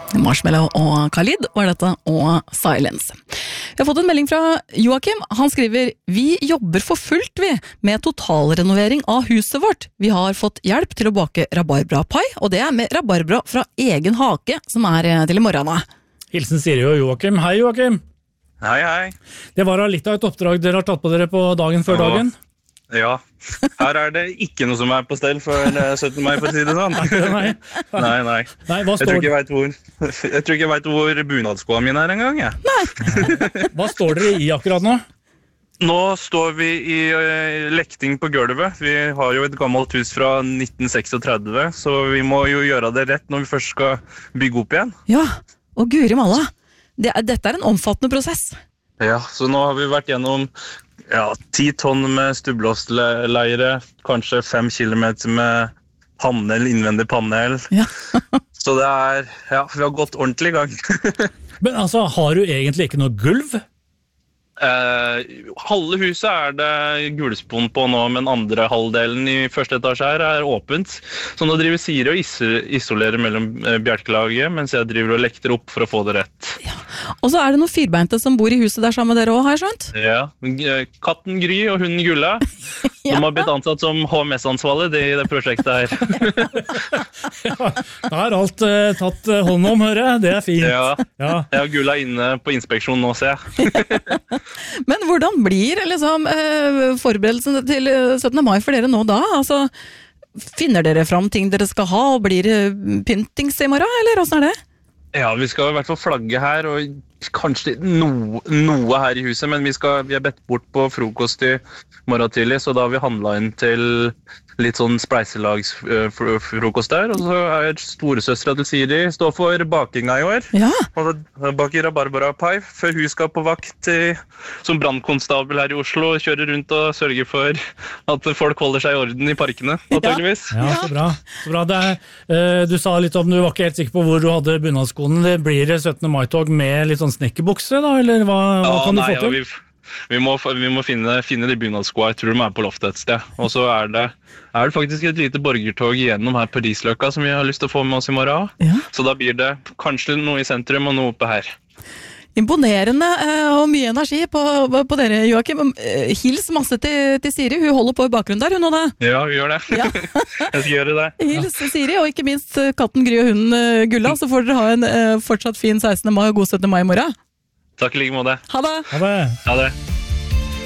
Marshmello og Khalid var dette, og Silence. Vi har fått en melding fra Joakim. Han skriver: Vi jobber for fullt med totalrenovering av huset vårt. Vi har fått hjelp til å bake rabarbrapai, og det med rabarbra fra egen hake, som til i morgenen. Hilsen Siri og Joakim. Hei, Joakim. Hei, hei. Det var litt av et oppdrag dere har tatt på dere på dagen før dagen. Ja, her det ikke noe som på stell for 17. mai, for å si det sånn. Nei. Hva står jeg tror ikke jeg vet hvor bunadskoene mine en gang, jeg. Nei. Hva står dere i akkurat nå? Nå står vi i lekting på gulvet. Vi har jo et gammelt hus fra 1936, så vi må jo gjøre det rett når vi først skal bygge opp igjen. Ja, og Guri malla. Dette en omfattende prosess. Ja, så nå har vi vært gjennom 10 tonn med stubblåsleire, kanskje 5 kilometer med panel, innvendig panel. Ja. Så det vi har gått ordentlig i gang. Men altså, har du egentlig ikke noe gulv? Halve huset det gulvspon på nå, men andre halvdelen i første etasje her åpent. Så nå driver Siri og isolerer mellom bjelkelaget, mens jeg driver og lekter opp for å få det rett. Ja. Og så det noen firbeinte som bor i huset der sammen med dere også, har jeg skjønt? Ja, katten Gry og hunden Gulla. De har blitt ansatt som HMS-ansvarlig i det prosjektet her. Ja, da alt tatt hånd om, hører jeg. Det fint. Ja. Jeg har Gulla inne på inspeksjon nå, ser jeg. Men hvordan blir forberedelsene til 17. mai for dere nå da? Altså, finner dere fram ting dere skal ha, og blir det pyntings i morgen, eller hvordan det? Ja, vi skal i hvert fall flagge her, og kanskje noe her i huset, men vi har bedt bort på frokost i morgen tidlig, så da har vi handlet inn til litt sånn spleiselagsfrokost der, og så storesøstra til Siri står for bakinga i år. Ja. Og da baker rabarbrapai før hun skal på vakt som brandkonstabel her i Oslo, og kjører rundt og sørger for at folk holder seg i orden i parkene, antageligvis. Ja, så bra. Så bra. Du sa litt om, du var ikke helt sikker på hvor du hadde bunadskoene. Det blir 17. mai-tog med litt sånn snekkerbukse, da, eller hva kan du få til? Vi må finne de bunadskoene. Jeg tror de på loftet et sted. Og så det faktisk et lite borgertog gjennom her på Risløkka som vi har lyst til å få med oss i morgen. Ja. Så da blir det kanskje noe i sentrum og noe oppe her. Imponerende og mye energi på dere, Joakim. Hils masse til Siri. Hun holder på i bakgrunnen der, hun og det. Ja, vi gjør det. Ja. Jeg skal gjøre det. Hils Siri, og ikke minst katten Gry og hunden Gulla, så får dere ha en fortsatt fin 16. mai og god 17. mai i morgen. Takk i like måte. Ha det! Ha det! Ha det.